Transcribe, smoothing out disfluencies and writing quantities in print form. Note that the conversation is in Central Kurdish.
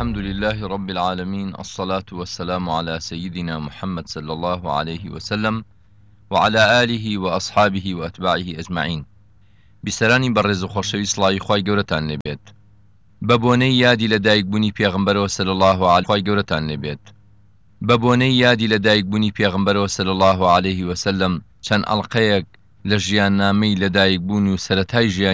الحمد لله رب العالمين، الصلاة والسلام على سيدنا محمد صلى الله عليه وسلم وعلى آله وأصحابه وأتباعه أجمعين. بسرانی بەڕێز و خۆشەوی سڵاوی خوای گەورەتان لێبێت. بە بۆنەی یادی لە دایکبوونی پێغەمبەرەوە صلی الله علیه خوای گەورەتان لێبێت. بە بۆنەی یادی لە دایکبوونی پێغەمبەرەوە صلی الله عليه وسلم چەند ئەڵقەیەک لە ژیاننامەی لە دایکبوون و سەرەتای ژیان